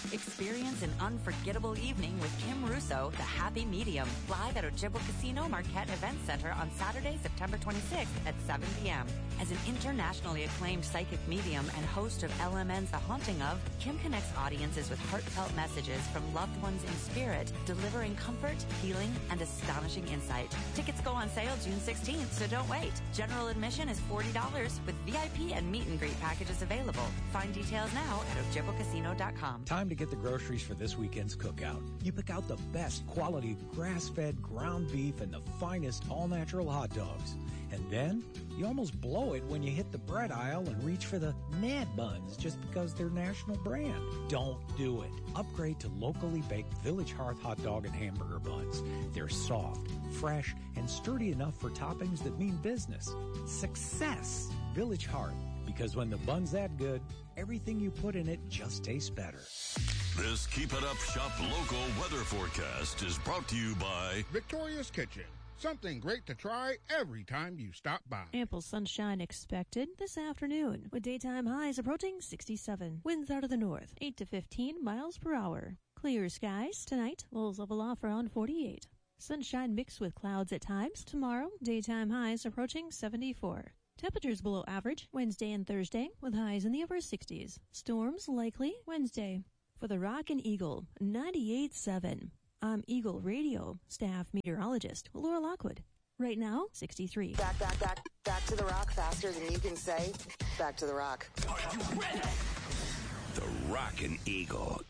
Experience an unforgettable evening with Kim Russo, The Happy Medium, live at Ojibwa Casino Marquette Event Center on Saturday, September 26th at 7 p.m. As an internationally acclaimed psychic medium and host of LMN's The Haunting Of, Kim connects audiences with heartfelt messages from loved ones in spirit, delivering comfort, healing, and astonishing insight. Tickets go on sale June 16th, so don't wait. General admission is $40 with VIP and meet and greet packages available. Find details now at ojibwacasino.com. Time to get the groceries for this weekend's cookout. You pick out the best quality grass-fed ground beef and the finest all-natural hot dogs. And then you almost blow it when you hit the bread aisle and reach for the Mad Buns just because they're national brand. Don't do it. Upgrade to locally baked Village Hearth hot dog and hamburger buns. They're soft, fresh, and sturdy enough for toppings that mean business. Success! Village Hearth. Because when the bun's that good, everything you put in it just tastes better. This Keep It Up Shop local weather forecast is brought to you by Victoria's Kitchen. Something great to try every time you stop by. Ample sunshine expected this afternoon, with daytime highs approaching 67. Winds out of the north, 8 to 15 miles per hour. Clear skies tonight, lows level off around 48. Sunshine mixed with clouds at times. Tomorrow, daytime highs approaching 74. Temperatures below average Wednesday and Thursday, with highs in the upper 60s. Storms likely Wednesday. For the Rock and Eagle, 98.7. I'm Eagle Radio staff meteorologist Laura Lockwood. Right now, 63. Back to the Rock faster than you can say. Back to the Rock. Are you ready? The Rock and Eagle